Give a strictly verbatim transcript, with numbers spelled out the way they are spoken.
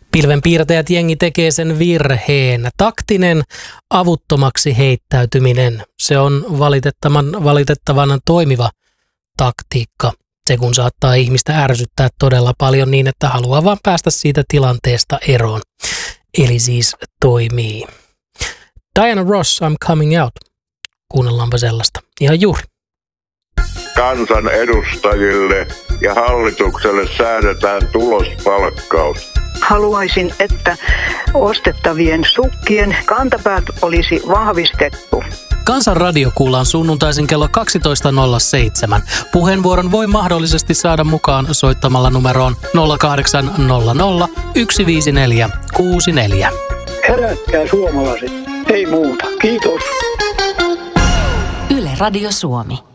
Pilvenpiirtäjät jengi tekee sen virheen. Taktinen avuttomaksi heittäytyminen, se on valitettavan, valitettavan toimiva taktiikka. Se kun saattaa ihmistä ärsyttää todella paljon niin, että haluaa vaan päästä siitä tilanteesta eroon. Eli siis toimii. Diana Ross, I'm Coming Out. Kuunnellaanpa sellaista. Ihan juuri. Kansan edustajille ja hallitukselle säädetään tulospalkkaus. Haluaisin, että ostettavien sukkien kantapäät olisi vahvistettu. Kansan radio kuullaan sunnuntaisin kello kaksitoista nolla seitsemän. Puheenvuoron voi mahdollisesti saada mukaan soittamalla numeroon nolla kahdeksan nolla nolla yksi viisi neljä kuusi neljä. Herätkää suomalaiset, ei muuta. Kiitos. Yle Radio Suomi.